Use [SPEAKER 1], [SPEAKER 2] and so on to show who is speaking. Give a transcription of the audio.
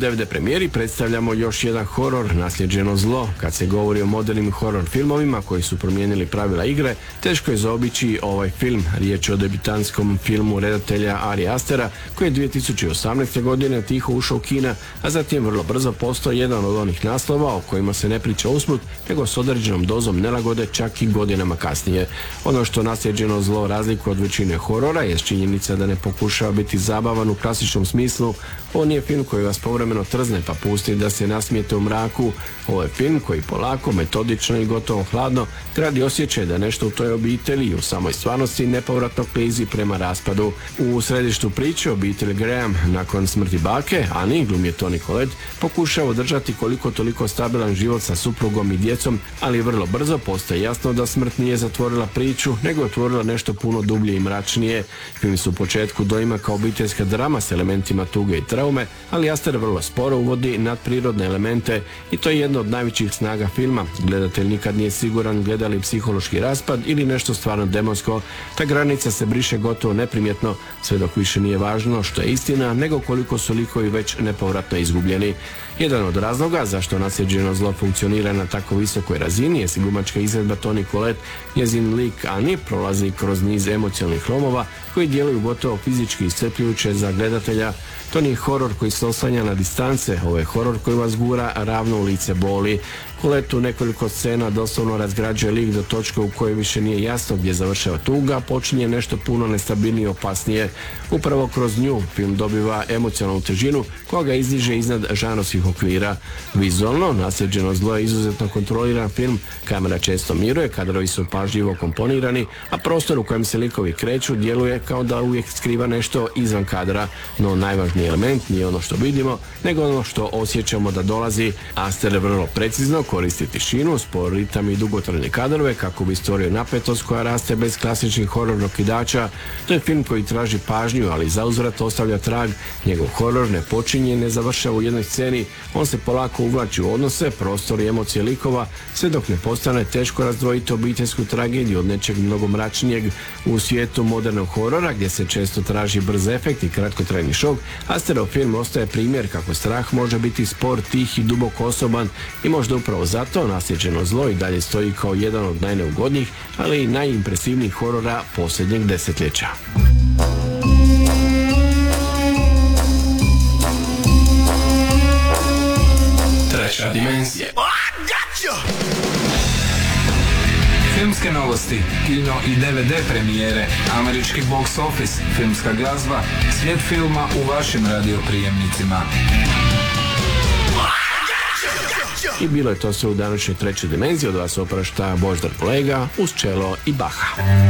[SPEAKER 1] DVD premijeri predstavljamo još jedan horor, Naslijeđeno zlo. Kad se govori o modernim horor filmovima koji su promijenili pravila igre, teško je zaobići ovaj film. Riječ je o debitantskom filmu redatelja Ari Astera, koji je 2018. godine tiho ušao u kina, a zatim vrlo brzo postao jedan od onih naslova o kojima se ne priča usput, nego s određenom dozom nelagode čak i godinama kasnije. Ono što Naslijeđeno zlo razlikuje od većine horora je činjenica da ne pokušava biti zabavan u klasičnom smislu. Ovo nije film koji vas povremeno trzne pa pusti da se nasmijete u mraku. Ovo je film koji polako, metodično i gotovo hladno gradi osjećaj da nešto u toj obitelji i u samoj stvarnosti nepovratno klizi prema raspadu. U središtu priče obitelj Graham nakon smrti bake, Annie, glumi je Toni Collette, pokušava održati koliko toliko stabilan život sa suprugom i djecom, ali vrlo brzo postaje jasno da smrt nije zatvorila priču, nego je otvorila nešto puno dublje i mračnije. Film se u početku doima kao obiteljska drama s elementima tuge i traume, ali Aster vrlo sporo uvodi nadprirodne elemente i to je jedna od najvećih snaga filma. Gledatelj nikad nije siguran gleda li psihološki raspad ili nešto stvarno demonsko. Ta granica se briše gotovo neprimjetno, sve dok više nije važno što je istina, nego koliko su likovi već nepovratno izgubljeni. Jedan od razloga zašto Naslijeđeno zlo funkcionira na tako visokoj razini je glumačka izvedba Toni Collette. Njezin lik Annie prolazi kroz niz emocionalnih lomova koji djeluju gotovo fizički iscrpljujuće za gledatelja. To nije horor koji se oslanja na distance, ovo je horor koji vas gura ravno u lice boli. Collette u nekoliko scena doslovno razgrađuje lik do točke u kojoj više nije jasno gdje završava tuga, počinje nešto puno nestabilnije i opasnije. Upravo kroz nju film dobiva emocionalnu težinu koja ga izdiže iznad žanrovskih okvira. Vizualno, Naslijeđeno zlo je izuzetno kontroliran film, kamera često miruje, kadrovi su pažljivo komponirani, a prostor u kojem se likovi kreću djeluje kao da uvijek skriva nešto izvan kadra, no najvažniji element nije ono što vidimo, nego ono što osjećamo da dolazi. Aster vrlo precizno koristi tišinu, spor ritam i dugotrajne kadrove kako bi stvorio napetost koja raste bez klasičnih horor okidača. To je film koji traži pažnju, ali zauzvrat ostavlja trag. Njegov horor ne počinje i ne završava u jednoj sceni, on se polako uvlači u odnose, prostor i emocije likova, sve dok ne postane teško razdvojiti obiteljsku tragediju od nečeg mnogo mračnijeg. U svijetu modernog horora, gdje se često traži brz efekt i kratkotrajni šok, Asterov film ostaje primjer kako strah može biti spor, tih i duboko osoban i možda upravo zato Naslijeđeno zlo i dalje stoji kao jedan od najneugodnijih, ali i najimpresivnijih horora posljednjeg desetljeća.
[SPEAKER 2] Treća dimenzija. Filmske novosti, kino i DVD premijere, američki box office, filmska glazba, svijet filma u vašim radioprijemnicima.
[SPEAKER 1] I bilo je to sve u današnjoj trećoj dimenziji. Od vas oprašta Božidar Polega uz čelo i Baha.